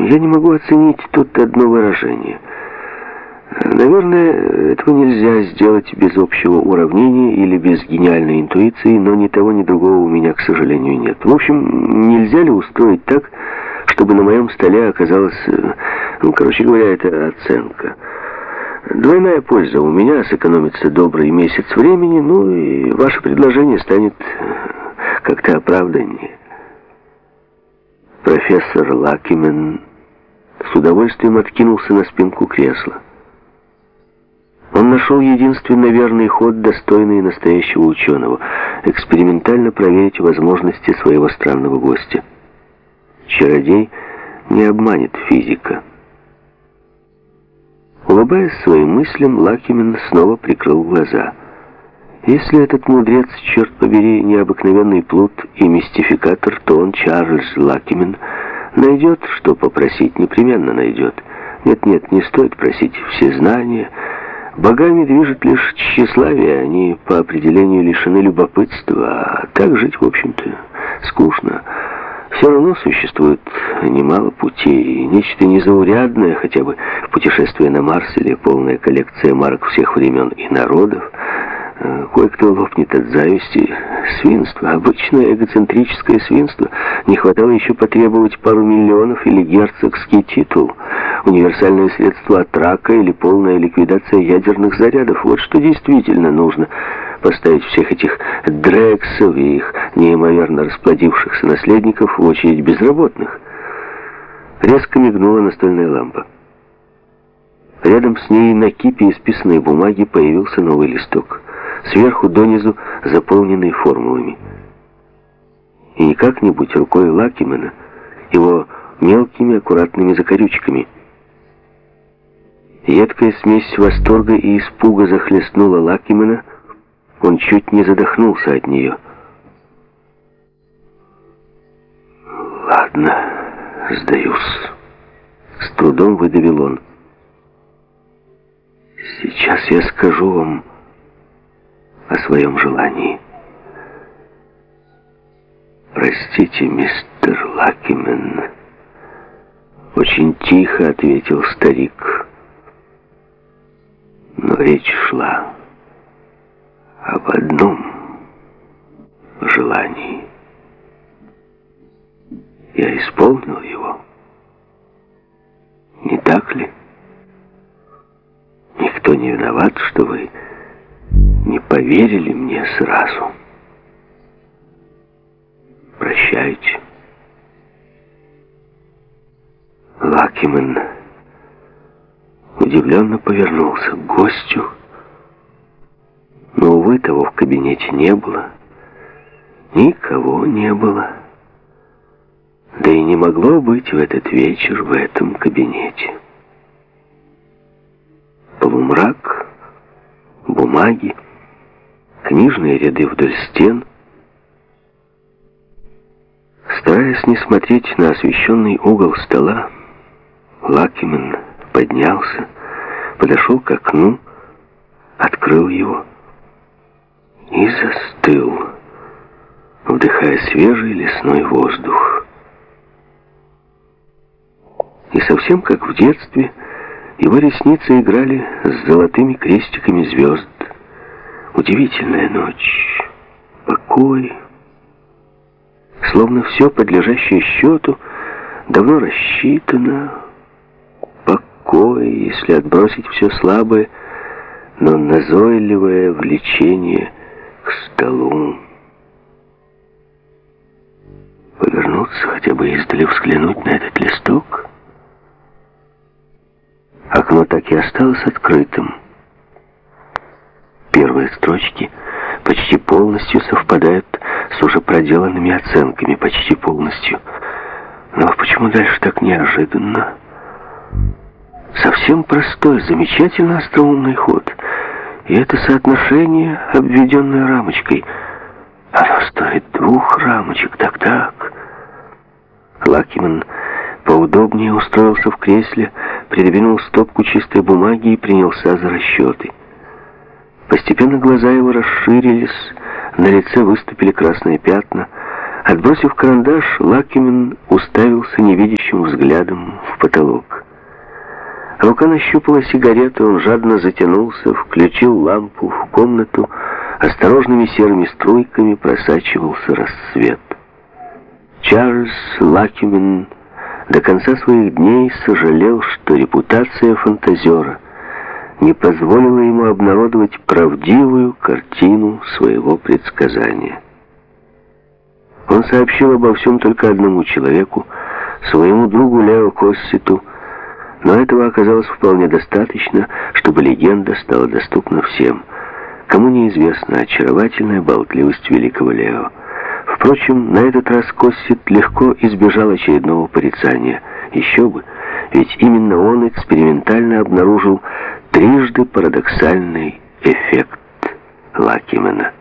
Я не могу оценить тут одно выражение. Наверное, этого нельзя сделать без общего уравнения или без гениальной интуиции, но ни того, ни другого у меня, к сожалению, нет. В общем, нельзя ли устроить так, чтобы на моем столе оказалась, короче говоря, это оценка. Двойная польза. У меня сэкономится добрый месяц времени, и ваше предложение станет как-то оправданнее. Профессор Лакимен с удовольствием откинулся на спинку кресла. Он нашел единственно верный ход, достойный настоящего ученого — экспериментально проверить возможности своего странного гостя. Чародей не обманет физика. Улыбаясь своим мыслям, Лакимен снова прикрыл глаза. Если этот мудрец, черт побери, необыкновенный плут и мистификатор, то он, Чарльз Лакимен, найдет, что попросить, непременно найдет. Нет, не стоит просить всезнания. Богами движет лишь тщеславие, они по определению лишены любопытства, а так жить, в общем-то, скучно. Все равно существует немало путей, нечто незаурядное, хотя бы путешествие на Марс или полная коллекция марок всех времен и народов. Кое-кто лопнет от зависти. Свинство, обычное эгоцентрическое свинство. Не хватало еще потребовать пару миллионов или герцогский титул. Универсальное средство от рака или полная ликвидация ядерных зарядов. Вот что действительно нужно. Поставить всех этих Дрексов и их неимоверно расплодившихся наследников в очередь безработных. Резко мигнула настольная лампа. Рядом с ней на кипе исписанной бумаги появился новый листок. Сверху донизу заполненный формулами. И не как-нибудь рукой Лакимена, его мелкими аккуратными закорючками. Едкая смесь восторга и испуга захлестнула Лакимена, он чуть не задохнулся от нее. «Ладно, сдаюсь», — с трудом выдавил он. «Сейчас я скажу вам о своем желании. Простите, мистер Лакимен», — очень тихо ответил старик, но речь шла об одном желании. Я исполнил его. Не так ли? Никто не виноват, что вы не поверили мне сразу. Прощайте. Лакимен удивленно повернулся к гостю, но, увы, того в кабинете не было. Никого не было. Да и не могло быть в этот вечер в этом кабинете. Полумрак, бумаги, книжные ряды вдоль стен. Стараясь не смотреть на освещенный угол стола, Лакимен поднялся, подошел к окну, открыл его и застыл, вдыхая свежий лесной воздух. И совсем как в детстве, его ресницы играли с золотыми крестиками звезд. Удивительная ночь, покой. Словно все, подлежащее счету, давно рассчитано. Покой, если отбросить все слабое, но назойливое влечение к столу. Повернуться, хотя бы издали взглянуть на этот листок. Окно так и осталось открытым. Первые строчки почти полностью совпадают с уже проделанными оценками, почти полностью. Но почему дальше так неожиданно? Совсем простой, замечательно остроумный ход. И это соотношение, обведенное рамочкой. Оно стоит 2 рамочек, так. Лакимен поудобнее устроился в кресле, придвинул стопку чистой бумаги и принялся за расчеты. Постепенно глаза его расширились, на лице выступили красные пятна. Отбросив карандаш, Лакимен уставился невидящим невидящим взглядом в потолок. Рука нащупала сигарету, он жадно затянулся, включил лампу, в комнату осторожными серыми струйками просачивался рассвет. Чарльз Лакимен до конца своих дней сожалел, что репутация фантазера не позволила ему обнародовать правдивую картину своего предсказания. Он сообщил обо всем только одному человеку, своему другу Лео Косситу, но этого оказалось вполне достаточно, чтобы легенда стала доступна всем, кому неизвестна очаровательная болтливость великого Лео. Впрочем, на этот раз Коссит легко избежал очередного порицания. Еще бы, ведь именно он экспериментально обнаружил трижды парадоксальный эффект Лакимена.